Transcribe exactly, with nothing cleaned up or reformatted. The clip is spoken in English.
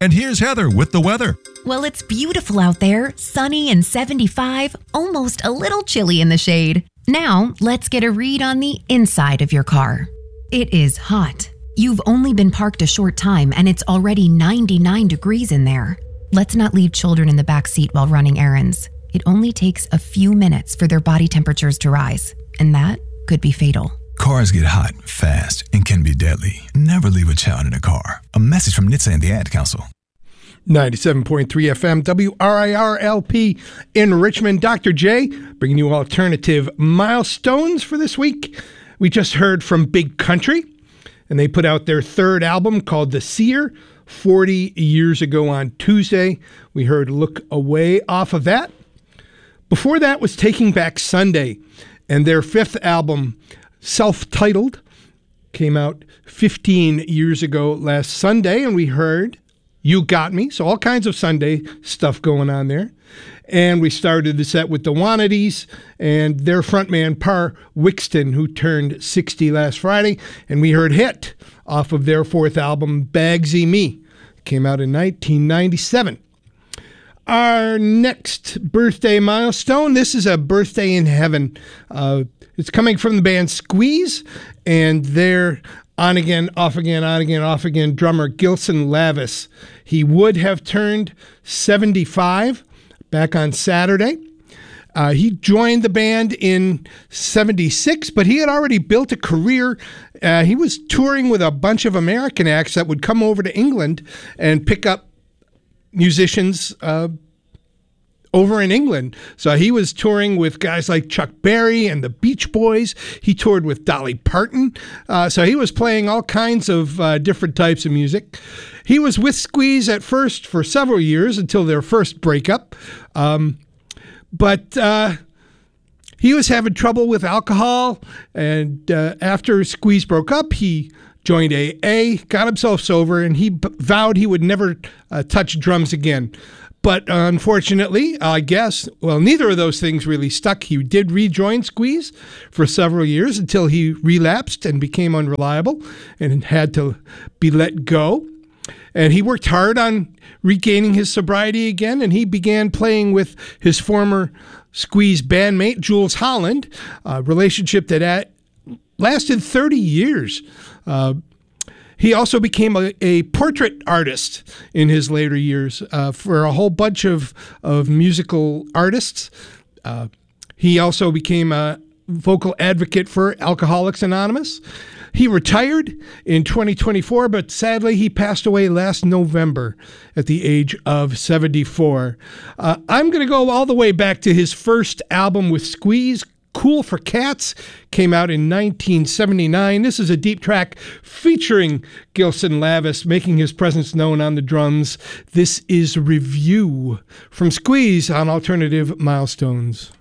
And here's Heather with the weather. Well, it's beautiful out there, sunny and seventy-five, almost a little chilly in the shade. Now, let's get a read on the inside of your car. It is hot. You've only been parked a short time and it's already ninety-nine degrees in there. Let's not leave children in the back seat while running errands. It only takes a few minutes for their body temperatures to rise, and that could be fatal. Cars get hot, fast, and can be deadly. Never leave a child in a car. A message from N H T S A and the Ad Council. ninety-seven point three F M, W R I R L P in Richmond. Doctor J, bringing you alternative milestones for this week. We just heard from Big Country, and they put out their third album called The Seer forty years ago on Tuesday. We heard Look Away off of that. Before that was Taking Back Sunday, and their fifth album, self-titled, came out fifteen years ago last Sunday, and we heard You Got Me. So all kinds of Sunday stuff going on there. And we started the set with the Wannadies and their frontman Par Wixton, who turned sixty last Friday. And we heard Hit off of their fourth album, Bagsy Me. Came out in nineteen ninety-seven. Our next birthday milestone, this is a birthday in heaven. Uh, it's coming from the band Squeeze, and their on again, off again, on again, off again drummer Gilson Lavis. He would have turned seventy-five back on Saturday. Uh, he joined the band in seventy-six, but he had already built a career. Uh, he was touring with a bunch of American acts that would come over to England and pick up musicians uh, over in England. So he was touring with guys like Chuck Berry and the Beach Boys. He toured with Dolly Parton. Uh, so he was playing all kinds of uh, different types of music. He was with Squeeze at first for several years until their first breakup. Um, but uh, he was having trouble with alcohol. And uh, after Squeeze broke up, he joined A A, got himself sober, and he b- vowed he would never uh, touch drums again. But uh, unfortunately, I guess, well, neither of those things really stuck. He did rejoin Squeeze for several years until he relapsed and became unreliable and had to be let go. And he worked hard on regaining his sobriety again, and he began playing with his former Squeeze bandmate, Jules Holland, a relationship that at, lasted thirty years. Uh, He also became a, a portrait artist in his later years uh, for a whole bunch of, of musical artists. Uh, he also became a vocal advocate for Alcoholics Anonymous. He retired in twenty twenty-four, but sadly he passed away last November at the age of seventy-four. Uh, I'm going to go all the way back to his first album with Squeeze, Cool for Cats, came out in nineteen seventy-nine. This is a deep track featuring Gilson Lavis making his presence known on the drums. This is Review from Squeeze on Alternative Milestones.